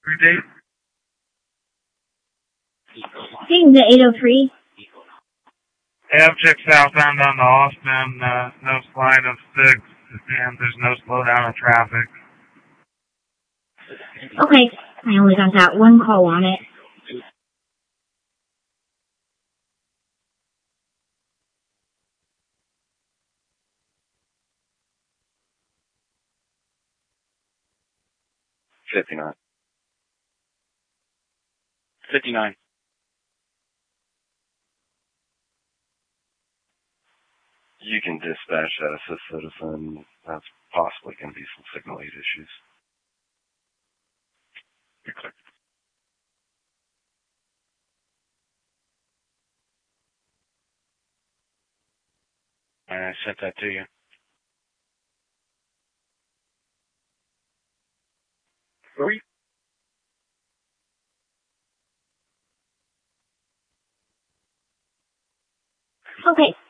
Date? Seeing the 803. Abject southbound on the Austin, no slide of 6, and there's no slowdown of traffic. Okay, I only got that one call on it. $59. You can dispatch that as a citizen. That's possibly going to be some signal 8 issues. You're clear. I sent that to you. Sorry? Okay,